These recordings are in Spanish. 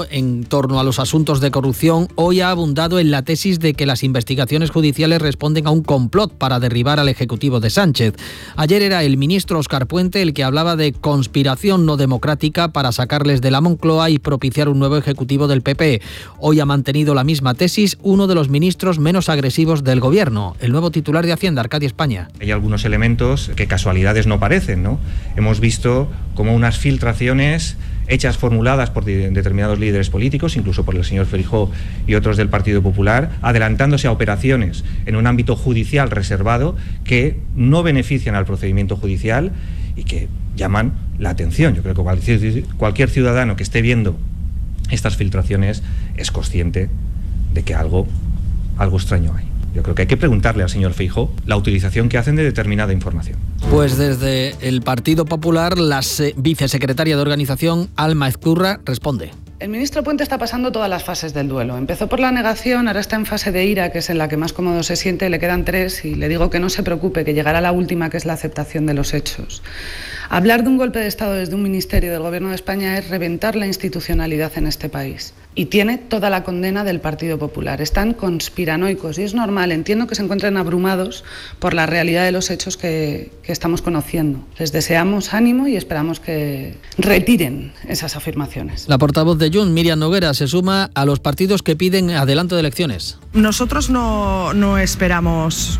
Gobierno en torno a los asuntos de corrupción hoy ha abundado en la tesis de que las investigaciones judiciales responden a un complot para derribar al Ejecutivo de Sánchez. Ayer era el ministro Óscar Puente el que hablaba de conspiración no democrática para sacarles de la Moncloa y propiciar un nuevo Ejecutivo del PP. Hoy ha mantenido la misma tesis uno de los ministros menos agresivos del Gobierno, el nuevo titular de Hacienda, Arcadio España. Hay algunos elementos que casualidades no parecen, ¿no? Hemos visto como unas filtraciones hechas, formuladas por determinados líderes políticos, incluso por el señor Feijóo y otros del Partido Popular, adelantándose a operaciones en un ámbito judicial reservado que no benefician al procedimiento judicial y que llaman la atención. Yo creo que cualquier ciudadano que esté viendo estas filtraciones es consciente de que algo extraño hay. Yo creo que hay que preguntarle al señor Feijóo la utilización que hacen de determinada información. Pues desde el Partido Popular, la vicesecretaria de Organización, Alma Ezcurra, responde. El ministro Puente está pasando todas las fases del duelo. Empezó por la negación, ahora está en fase de ira, que es en la que más cómodo se siente, le quedan 3 y le digo que no se preocupe, que llegará la última, que es la aceptación de los hechos. Hablar de un golpe de Estado desde un ministerio del Gobierno de España es reventar la institucionalidad en este país. Y tiene toda la condena del Partido Popular. Están conspiranoicos y es normal, entiendo que se encuentren abrumados por la realidad de los hechos que estamos conociendo. Les deseamos ánimo y esperamos que retiren esas afirmaciones. La portavoz de Junts, Míriam Noguera, se suma a los partidos que piden adelanto de elecciones. Nosotros no esperamos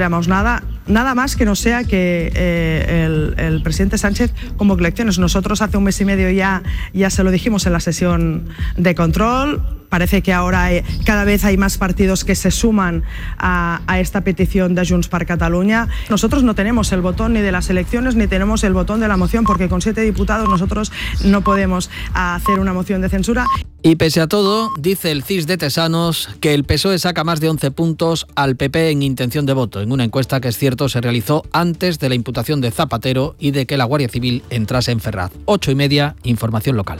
nada más que no sea que el presidente Sánchez convoque elecciones. Nosotros hace un mes y medio ya se lo dijimos en la sesión de control. Parece que ahora cada vez hay más partidos que se suman a esta petición de Junts per Catalunya. Nosotros no tenemos el botón ni de las elecciones ni tenemos el botón de la moción, porque con 7 diputados nosotros no podemos hacer una moción de censura. Y pese a todo, dice el CIS de Tesanos que el PSOE saca más de 11 puntos al PP en intención de voto, en una encuesta que, es cierto, se realizó antes de la imputación de Zapatero y de que la Guardia Civil entrase en Ferraz. 8:30, información local.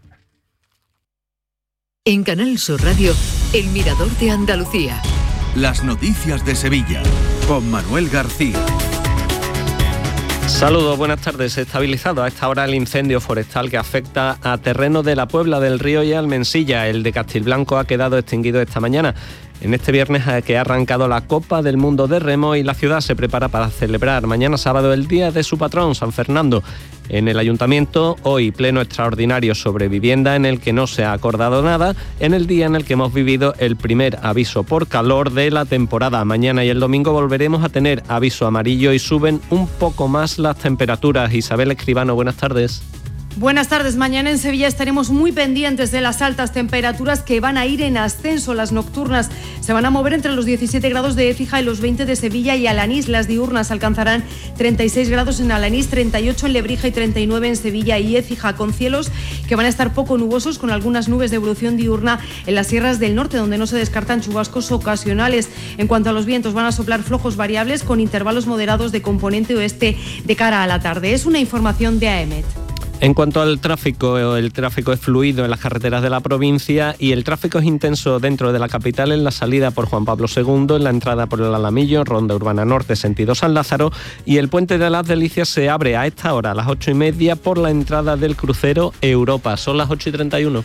En Canal Sur Radio, El Mirador de Andalucía. Las noticias de Sevilla, con Manuel García. Saludos, buenas tardes. Estabilizado a esta hora el incendio forestal que afecta a terrenos de la Puebla del Río y Almensilla. El de Castilblanco ha quedado extinguido esta mañana. En este viernes que ha arrancado la Copa del Mundo de Remo y la ciudad se prepara para celebrar mañana sábado el día de su patrón, San Fernando. En el Ayuntamiento, hoy pleno extraordinario sobre vivienda en el que no se ha acordado nada, en el día en el que hemos vivido el primer aviso por calor de la temporada. Mañana y el domingo volveremos a tener aviso amarillo y suben un poco más las temperaturas. Isabel Escribano, buenas tardes. Buenas tardes. Mañana en Sevilla estaremos muy pendientes de las altas temperaturas que van a ir en ascenso. Las nocturnas se van a mover entre los 17 grados de Écija y los 20 de Sevilla y Alanís. Las diurnas alcanzarán 36 grados en Alanís, 38 en Lebrija y 39 en Sevilla y Écija, con cielos que van a estar poco nubosos, con algunas nubes de evolución diurna en las sierras del norte, donde no se descartan chubascos ocasionales. En cuanto a los vientos, van a soplar flojos variables con intervalos moderados de componente oeste de cara a la tarde. Es una información de AEMET. En cuanto al tráfico, el tráfico es fluido en las carreteras de la provincia y el tráfico es intenso dentro de la capital en la salida por Juan Pablo II, en la entrada por el Alamillo, Ronda Urbana Norte, sentido San Lázaro, y el Puente de las Delicias se abre a esta hora, a las 8:30, por la entrada del crucero Europa. Son las 8:31.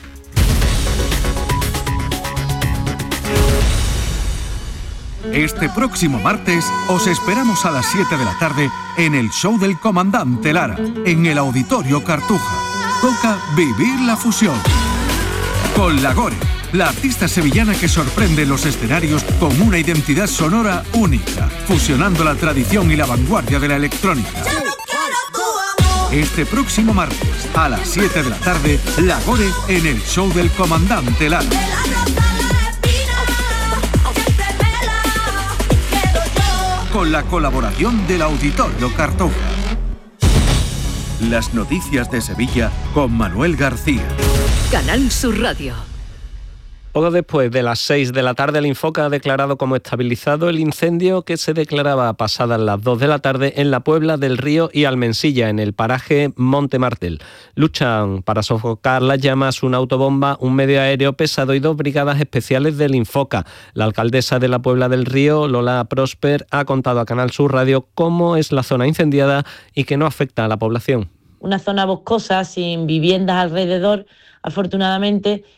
Este próximo martes os esperamos a las 7 de la tarde en el show del Comandante Lara, en el Auditorio Cartuja. Toca vivir la fusión. Con Lagore, la artista sevillana que sorprende los escenarios con una identidad sonora única, fusionando la tradición y la vanguardia de la electrónica. Este próximo martes, a las 7 de la tarde, Lagore en el show del Comandante Lara. Con la colaboración del Auditorio Cartuja. Las noticias de Sevilla con Manuel García. Canal Sur Radio. Poco después de las 6 de la tarde, el Infoca ha declarado como estabilizado el incendio que se declaraba pasadas las 2 de la tarde en la Puebla del Río y Almensilla, en el paraje Monte Martel. Luchan para sofocar las llamas una autobomba, un medio aéreo pesado y 2 brigadas especiales del Infoca. La alcaldesa de la Puebla del Río, Lola Prosper, ha contado a Canal Sur Radio cómo es la zona incendiada y que no afecta a la población. Una zona boscosa, sin viviendas alrededor, afortunadamente,